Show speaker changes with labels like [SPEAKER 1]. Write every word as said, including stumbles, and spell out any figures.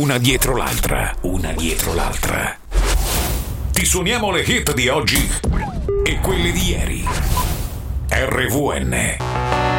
[SPEAKER 1] una dietro l'altra, una dietro l'altra. Ti suoniamo le hit di oggi e quelle di ieri. R V N